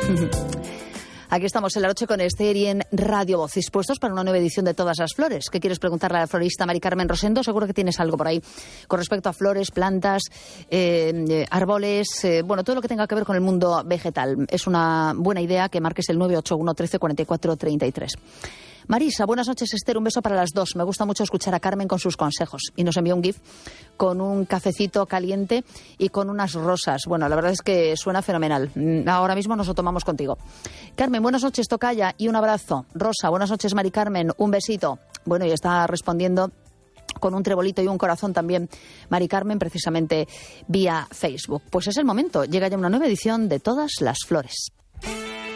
Aquí estamos en La Noche con Esther y en Radio Voz, dispuestos para una nueva edición de Todas las Flores. ¿Qué quieres preguntarle a la florista Mari Carmen Rosendo? Seguro que tienes algo por ahí con respecto a flores, plantas, árboles, bueno, todo lo que tenga que ver con el mundo vegetal. Es una buena idea que marques el 981 13 44 33. Marisa, buenas noches, Esther, un beso para las dos. Me gusta mucho escuchar a Carmen con sus consejos. Y nos envió un GIF con un cafecito caliente y con unas rosas. Bueno, la verdad es que suena fenomenal. Ahora mismo nos lo tomamos contigo. Carmen, buenas noches, tocaya, y un abrazo. Rosa, buenas noches, Mari Carmen, un besito. Bueno, y está respondiendo con un trebolito y un corazón también Mari Carmen, precisamente vía Facebook. Pues es el momento, llega ya una nueva edición de Todas las Flores.